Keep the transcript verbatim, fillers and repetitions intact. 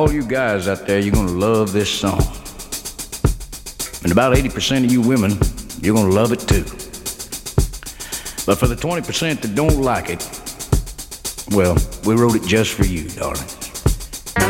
All you guys out there, you're gonna love this song. And about eighty percent of you women, you're gonna love it too. But for the twenty percent that don't like it, well, we wrote it just for you, darling.